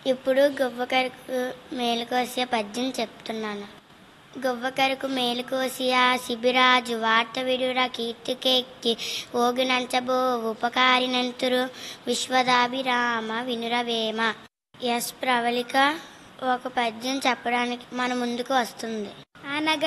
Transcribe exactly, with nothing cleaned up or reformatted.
ఇప్పుడు గువ్వకరకు మేలుకోసే పద్యం చెప్తున్నాను. గువ్వకరకు మేలుకోసి ఆ శిబిరాజు వార్త విడుర కీర్తికెక్కి ఓగినంచబో ఉపకారినంతురు విశ్వదాభిరామ వినురవేమ. ఎస్ ప్రవళిక ఒక పద్యం చెప్పడానికి మన ముందుకు వస్తుంది. అనగా